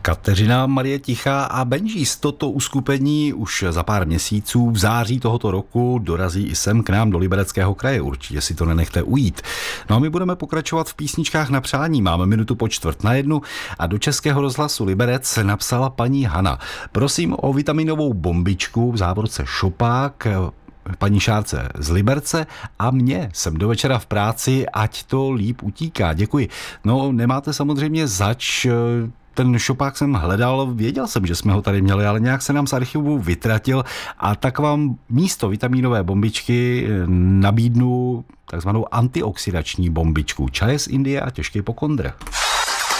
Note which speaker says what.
Speaker 1: Kateřina, Marie Tichá a Benžís. Toto uskupení už za pár měsíců v září tohoto roku dorazí i sem k nám do Libereckého kraje. Určitě si to nenechte ujít. No a my budeme pokračovat v písničkách na přání. Máme minutu po 12:45 a do Českého rozhlasu Liberec napsala paní Hana. Prosím o vitaminovou bombičku v závorce šopák paní Šárce z Liberce a mě. Jsem do večera v práci, ať to líp utíká. Děkuji. No, nemáte samozřejmě zač. Ten šopák jsem hledal, věděl jsem, že jsme ho tady měli, ale nějak se nám z archivu vytratil a tak vám místo vitamínové bombičky nabídnu takzvanou antioxidační bombičku. Čaje z Indie a těžký pokondr.